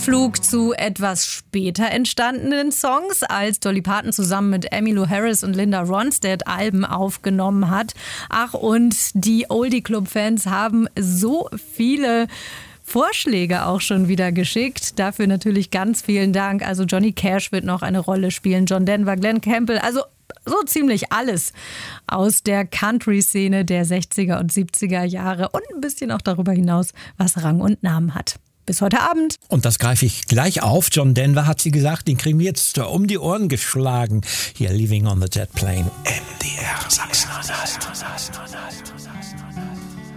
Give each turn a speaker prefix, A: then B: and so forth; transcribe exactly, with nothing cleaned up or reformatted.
A: Ausflug zu etwas später entstandenen Songs, als Dolly Parton zusammen mit Emmylou Harris und Linda Ronstadt Alben aufgenommen hat. Ach, und die Oldie-Club-Fans haben so viele Vorschläge auch schon wieder geschickt. Dafür natürlich ganz vielen Dank. Also Johnny Cash wird noch eine Rolle spielen, John Denver, Glenn Campbell, also so ziemlich alles aus der Country-Szene der sechziger und siebziger Jahre und ein bisschen auch darüber hinaus, was Rang und Namen hat. Bis heute Abend.
B: Und das greife ich gleich auf. John Denver hat sie gesagt, den kriegen wir jetzt um die Ohren geschlagen. Hier, Living on the Jet Plane. M D R Sachsen-Anhalt.